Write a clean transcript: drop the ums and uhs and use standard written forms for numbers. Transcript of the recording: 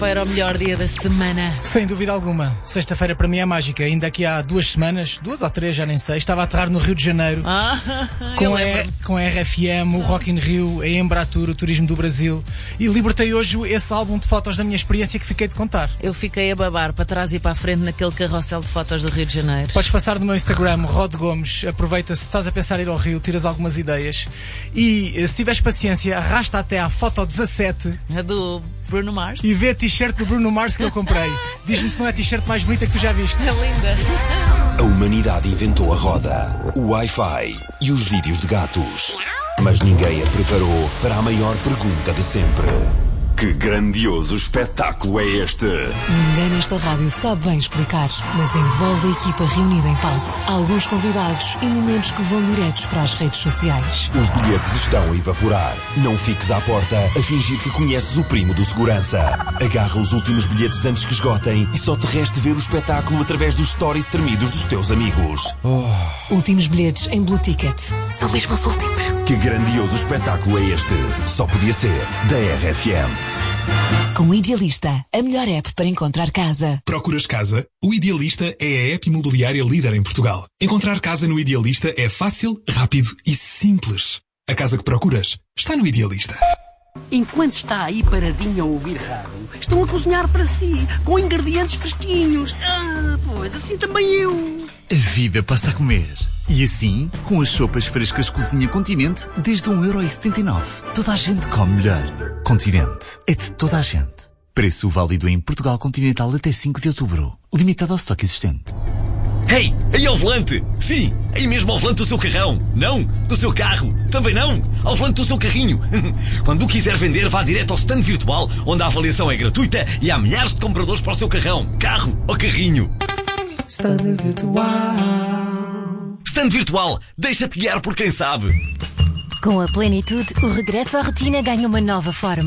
Para o melhor dia da semana. Sem dúvida alguma. Sexta-feira para mim é mágica. Ainda aqui há 2 semanas, 2 ou 3, já nem sei, estava a aterrar no Rio de Janeiro com a RFM, o Rock in Rio, a Embratur, o Turismo do Brasil, e libertei hoje esse álbum de fotos da minha experiência que fiquei de contar. Eu fiquei a babar para trás e para a frente naquele carrossel de fotos do Rio de Janeiro. Podes passar no meu Instagram, Rod Gomes, aproveita se estás a pensar em ir ao Rio, tiras algumas ideias e se tiveres paciência, arrasta até à foto 17. A do Bruno Mars. E vê a t-shirt do Bruno Mars que eu comprei. Diz-me se não é a t-shirt mais bonita que tu já viste. É linda. A humanidade inventou a roda, o Wi-Fi e os vídeos de gatos. Mas ninguém a preparou para a maior pergunta de sempre. Que grandioso espetáculo é este? Ninguém nesta rádio sabe bem explicar, mas envolve a equipa reunida em palco. Há alguns convidados e momentos que vão diretos para as redes sociais. Os bilhetes estão a evaporar. Não fiques à porta a fingir que conheces o primo do segurança. Agarra os últimos bilhetes antes que esgotem e só te reste ver o espetáculo através dos stories tremidos dos teus amigos. Últimos bilhetes em Blue Ticket. São mesmo os últimos. Que grandioso espetáculo é este? Só podia ser da RFM. Com o Idealista, a melhor app para encontrar casa. Procuras casa? O Idealista é a app imobiliária líder em Portugal. Encontrar casa no Idealista é fácil, rápido e simples. A casa que procuras está no Idealista. Enquanto está aí paradinho a ouvir rádio, estão a cozinhar para si, com ingredientes fresquinhos. Pois assim também eu. A vida passa a comer. E assim, com as sopas frescas Cozinha Continente, desde 1,79€. Toda a gente come melhor. Continente é de toda a gente. Preço válido em Portugal Continental até 5 de outubro. Limitado ao estoque existente. Hey, aí ao volante! Sim, aí mesmo ao volante do seu carrão. Não, do seu carro. Também não, ao volante do seu carrinho. Quando o quiser vender, vá direto ao stand virtual, onde a avaliação é gratuita e há milhares de compradores para o seu carrão, carro ou carrinho. Stand virtual. Stand virtual, deixa-te guiar por quem sabe. Com a plenitude, o regresso à rotina ganha uma nova forma.